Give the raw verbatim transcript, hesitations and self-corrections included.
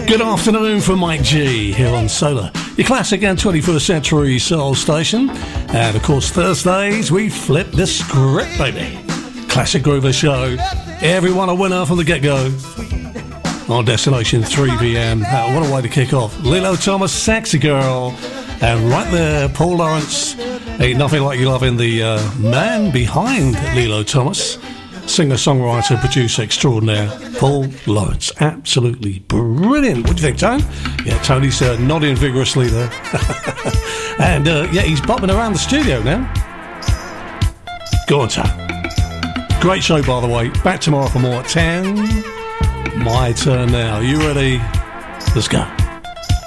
Good afternoon from Mike G here on Solar, your classic and twenty-first century soul station. And of course, Thursdays we flip the script, baby. Classic Groover show. Everyone a winner from the get-go. On Destination three p.m. Uh, what a way to kick off. Lilo Thomas, Sexy Girl. And right there, Paul Lawrence. Ain't nothing like you loving the uh, man behind Lilo Thomas. Singer, songwriter, producer extraordinaire, Paul Lawrence. Absolutely brilliant. What do you think, Tone? Yeah, Tony's uh, nodding vigorously there. And uh, yeah, he's bopping around the studio now. Go on, Tone. Great show, by the way. Back tomorrow for more at ten. My turn now. You ready? Let's go.